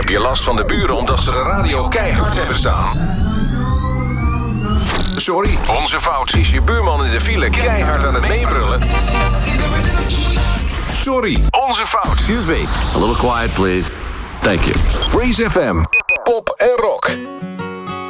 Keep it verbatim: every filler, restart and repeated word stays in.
Heb je last van de buren omdat ze de radio keihard hebben staan? Sorry, onze fout. Is je buurman in de file keihard aan het meebrullen? Sorry, onze fout. Excuse me, a little quiet please. Thank you. Freeze F M. Pop en rock.